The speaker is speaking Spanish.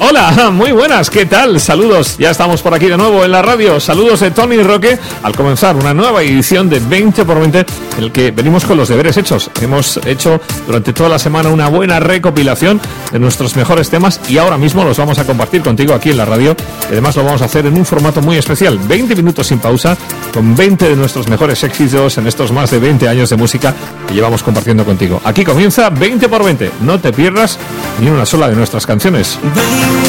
Hola, muy buenas, ¿qué tal? Saludos, ya estamos por aquí de nuevo en la radio. Saludos de Tony Roque al comenzar una nueva edición de 20x20 en el que venimos con los deberes hechos. Hemos hecho durante toda la semana una buena recopilación de nuestros mejores temas y ahora mismo los vamos a compartir contigo aquí en la radio. Y además lo vamos a hacer en un formato muy especial, 20 minutos sin pausa, con 20 de nuestros mejores éxitos en estos más de 20 años de música que llevamos compartiendo contigo. Aquí comienza 20x20, no te pierdas ni una sola de nuestras canciones.